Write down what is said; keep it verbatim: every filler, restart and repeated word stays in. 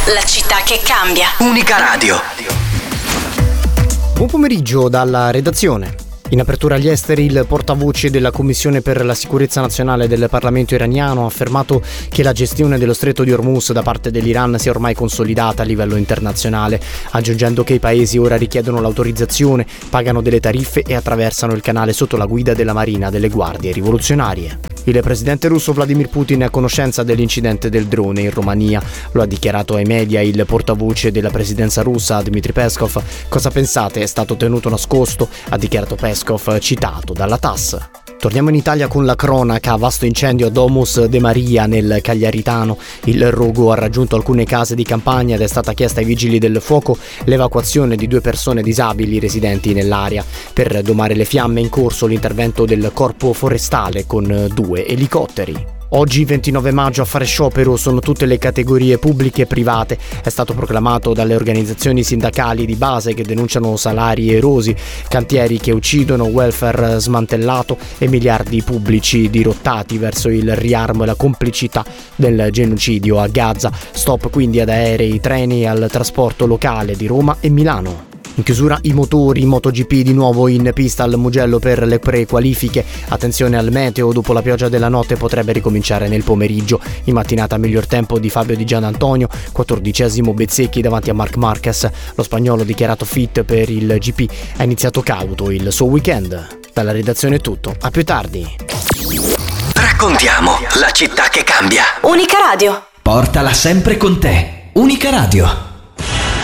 La città che cambia. Unica Radio. Buon pomeriggio dalla redazione. In apertura agli esteri, il portavoce della Commissione per la sicurezza nazionale del Parlamento iraniano ha affermato che la gestione dello stretto di Hormuz da parte dell'Iran sia ormai consolidata a livello internazionale, aggiungendo che i paesi ora richiedono l'autorizzazione, pagano delle tariffe e attraversano il canale sotto la guida della Marina delle Guardie Rivoluzionarie. Il presidente russo Vladimir Putin è a conoscenza dell'incidente del drone in Romania. Lo ha dichiarato ai media il portavoce della presidenza russa Dmitry Peskov. Cosa pensate? È stato tenuto nascosto? Ha dichiarato Peskov, citato dalla T A S. Torniamo in Italia con la cronaca. Vasto incendio a Domus de Maria nel Cagliaritano. Il rogo ha raggiunto alcune case di campagna ed è stata chiesta ai vigili del fuoco l'evacuazione di due persone disabili residenti nell'area. Per domare le fiamme è in corso l'intervento del corpo forestale con due elicotteri. Oggi, ventinove maggio, a fare sciopero sono tutte le categorie pubbliche e private. È stato proclamato dalle organizzazioni sindacali di base che denunciano salari erosi, cantieri che uccidono, welfare smantellato e miliardi pubblici dirottati verso il riarmo e la complicità del genocidio a Gaza. Stop quindi ad aerei, treni e al trasporto locale di Roma e Milano. In chiusura i motori, MotoGP di nuovo in pista al Mugello per le prequalifiche. Attenzione al meteo, dopo la pioggia della notte potrebbe ricominciare nel pomeriggio. In mattinata miglior tempo di Fabio Di Gianantonio, quattordicesimo Bezzecchi davanti a Marc Marquez. Lo spagnolo dichiarato fit per il G P ha iniziato cauto il suo weekend. Dalla redazione è tutto, a più tardi. Raccontiamo la città che cambia. Unica Radio. Portala sempre con te. Unica Radio.